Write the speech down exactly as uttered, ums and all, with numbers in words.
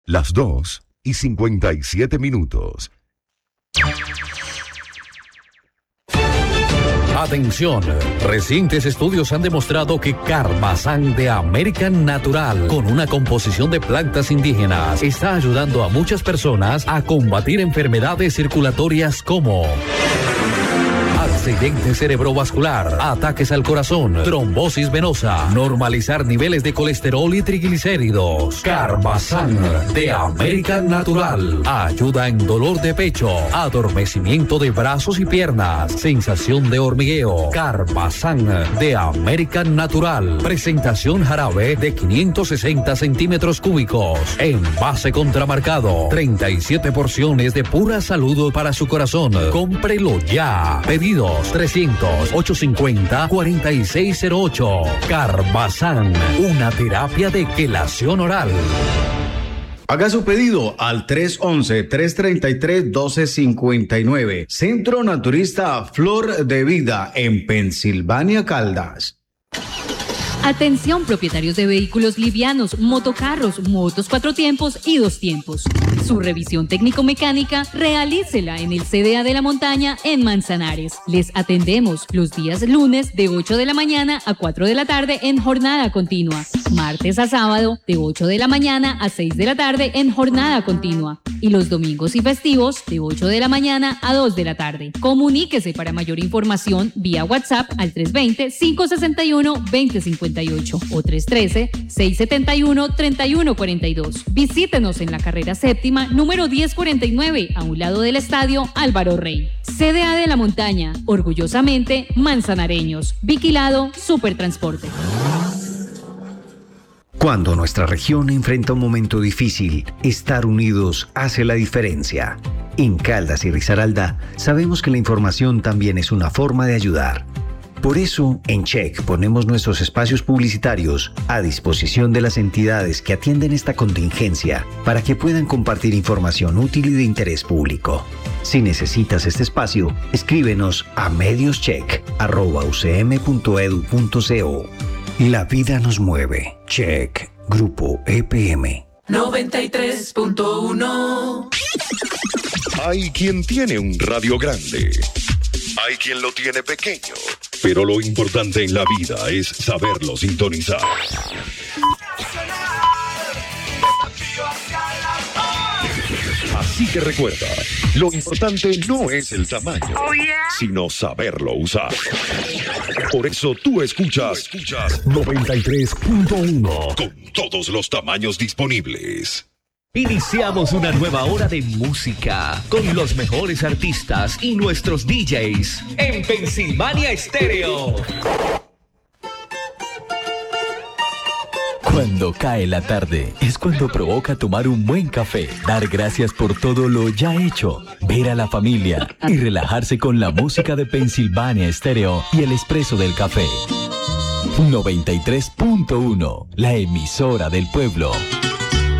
Las dos y cincuenta y siete minutos. Atención, recientes estudios han demostrado que Carbazán de American Natural, con una composición de plantas indígenas, está ayudando a muchas personas a combatir enfermedades circulatorias como accidente cerebrovascular, ataques al corazón, trombosis venosa, normalizar niveles de colesterol y triglicéridos. Carbazán de American Natural ayuda en dolor de pecho, adormecimiento de brazos y piernas, sensación de hormigueo. Carbazán de American Natural. Presentación jarabe de quinientos sesenta centímetros cúbicos. Envase contramarcado. treinta y siete porciones de pura salud para su corazón. Cómprelo ya. Pedidos trescientos, ochocientos cincuenta, cuarenta y seis cero ocho. Carbazán, una terapia de quelación oral. Haga su pedido al tres once, tres treinta y tres, doce cincuenta y nueve. Centro Naturista Flor de Vida en Pensilvania, Caldas. Atención propietarios de vehículos livianos, motocarros, motos cuatro tiempos y dos tiempos. Su revisión técnico-mecánica realícela en el C D A de la Montaña en Manzanares. Les atendemos los días lunes de ocho de la mañana a cuatro de la tarde en jornada continua. Martes a sábado de ocho de la mañana a seis de la tarde en jornada continua. Y los domingos y festivos de ocho de la mañana a dos de la tarde. Comuníquese para mayor información vía WhatsApp al tres dos cero, cinco seis uno, dos cero cinco ocho o tres uno tres, seis siete uno, tres uno cuatro dos. Visítenos en la carrera séptima número diez cuarenta y nueve a un lado del estadio Álvaro Rey. C D A de la Montaña, orgullosamente manzanareños. Vigilado Supertransporte. Cuando nuestra región enfrenta un momento difícil, estar unidos hace la diferencia. En Caldas y Risaralda sabemos que la información también es una forma de ayudar. Por eso, en Check ponemos nuestros espacios publicitarios a disposición de las entidades que atienden esta contingencia para que puedan compartir información útil y de interés público. Si necesitas este espacio, escríbenos a medioscheck arroba u c m punto e d u punto co. La vida nos mueve. Check. Grupo E P M. noventa y tres punto uno. Hay quien tiene un radio grande. Hay quien lo tiene pequeño. Pero lo importante en la vida es saberlo sintonizar. Así que recuerda, lo importante no es el tamaño, oh, yeah. sino saberlo usar. Por eso tú escuchas, tú escuchas noventa y tres punto uno con todos los tamaños disponibles. Iniciamos una nueva hora de música con los mejores artistas y nuestros D Js en Pensilvania Estéreo. Cuando cae la tarde es cuando provoca tomar un buen café, dar gracias por todo lo ya hecho, ver a la familia y relajarse con la música de Pensilvania Estéreo y el espresso del café. noventa y tres punto uno, la emisora del pueblo.